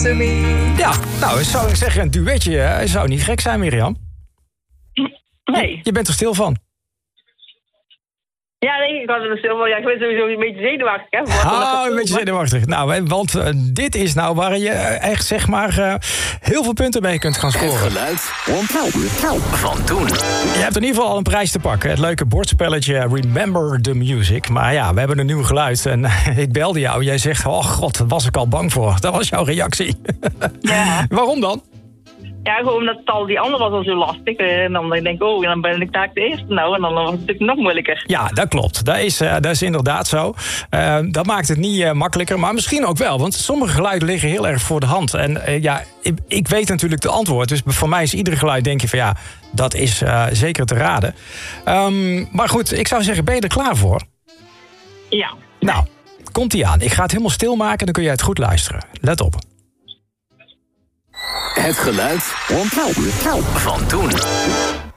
Destiny. Ja, nou, zou ik zeggen, een duetje zou niet gek zijn, Mirjam. Nee. Je bent er stil van. Ja, nee, ik had er stil van. Ja, ik ben sowieso een beetje zenuwachtig, hè. Een beetje zenuwachtig. Nou, want dit is nou waar je echt, zeg maar, heel veel punten mee kunt gaan scoren. Het geluid van toen. Je hebt in ieder geval al een prijs te pakken. Het leuke bordspelletje Remember the Music. Maar ja, we hebben een nieuw geluid. En ik belde jou. Jij zegt, oh god, daar was ik al bang voor. Dat was jouw reactie. Ja. Waarom dan? Ja, gewoon omdat het al die andere was al zo lastig. En dan denk ik, oh, dan ben ik daar de eerste nou. En dan was het natuurlijk nog moeilijker. Ja, dat klopt. Dat is inderdaad zo. Dat maakt het niet makkelijker, maar misschien ook wel. Want sommige geluiden liggen heel erg voor de hand. En ik weet natuurlijk de antwoord. Dus voor mij is ieder geluid, denk je van ja, dat is zeker te raden. Maar goed, ik zou zeggen, ben je er klaar voor? Ja. Nou, komt-ie aan. Ik ga het helemaal stilmaken, dan kun jij het goed luisteren. Let op. Het geluid van toen.